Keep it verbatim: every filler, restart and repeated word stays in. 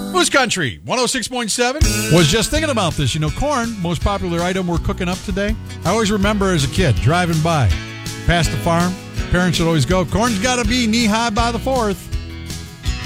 Moose Country, one oh six point seven. Was just thinking about this. You know, corn, most popular item we're cooking up today. I always remember as a kid driving by, past the farm, parents would always go, corn's got to be knee-high by the fourth.